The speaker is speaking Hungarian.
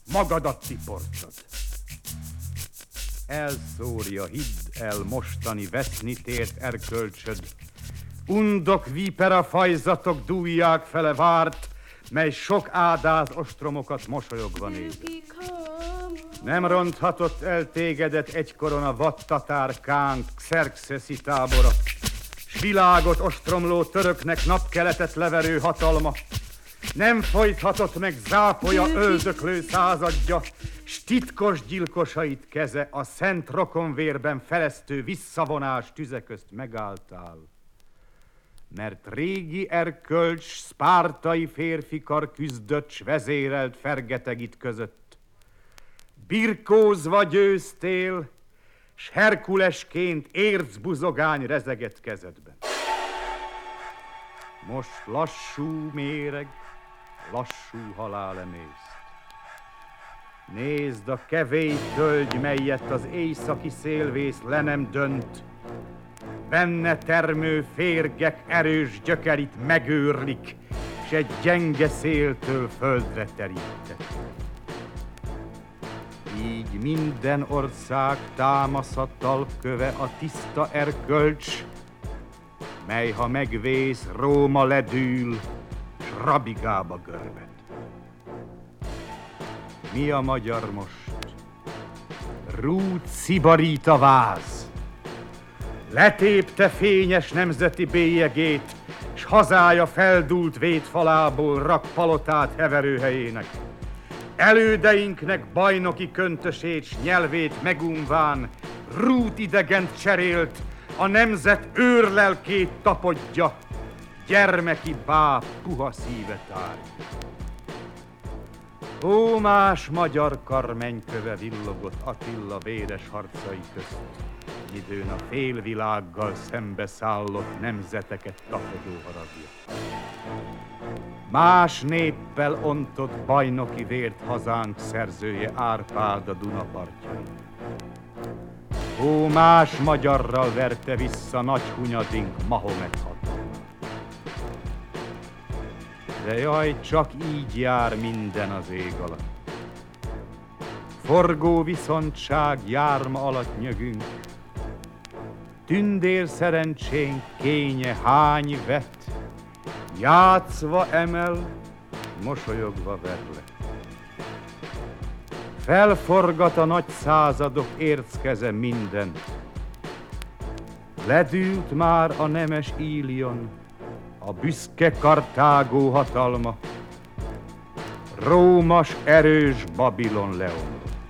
magadat tiportad. Elszórja, hidd el, mostani veszni tért erkölcsöd. Undok vípera fajzatok dúlják fele várt, mely sok ádáz ostromokat mosolyogva néz. Nem ronthatott el tégedet egykoron a vadtatár Kánt Xerxeszi tábora, s világot ostromló töröknek napkeletet leverő hatalma. Nem folythatott meg zápolya öldöklő századja, s titkos gyilkosait keze a szent rokonvérben felesztő visszavonás tüze közt megálltál. Mert régi erkölcs, szpártai férfikar küzdött, s vezérelt fergeteg itt között. Birkózva győztél, s Herkulesként ércbuzogány rezegett kezedben. Most lassú méreg, lassú halál emészt. Nézd a kevély tölgy, melyet az éjszaki szélvész le nem dönt. Benne termő férgek erős gyökerit megőrlik, s egy gyenge széltől földre terített. Így minden ország támaszhat talpköve a tiszta erkölcs, mely ha megvész, Róma ledül, s rabigába görbed. Mi a magyar most? Rút szibarít a váz. Letépte fényes nemzeti bélyegét, s hazája feldúlt védfalából rak palotát heverőhelyének. Elődeinknek bajnoki köntösét s nyelvét megunván rút idegent cserélt, a nemzet őrlelkét tapodja, gyermeki báb puha szíve tárgy. Ó, más magyar karmenyköve villogott Attila véres harcai közt, midőn a félvilággal szembeszállott nemzeteket tapadó haragja. Más néppel ontott bajnoki vért hazánk szerzője Árpád a Duna partjain. Ó, más magyarral verte vissza nagy hunyadink Mahomet hatalmát. De jaj, csak így jár minden az ég alatt. Forgó viszontság járma alatt nyögünk, tündér szerencsénk kénye hány vet, játszva emel, mosolyogva verle. Felforgat a nagy századok érckeze mindent. Ledült már a nemes Ílion, a büszke Kartágó hatalma. Rómas erős Babilon leomlott.